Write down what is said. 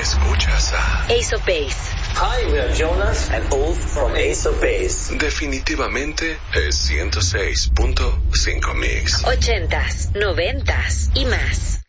Escuchas a Ace of Base. Hi, we are Jonas and Ulf from Ace of Base. Definitivamente es 106.5 Mix. 80s, 90s y más.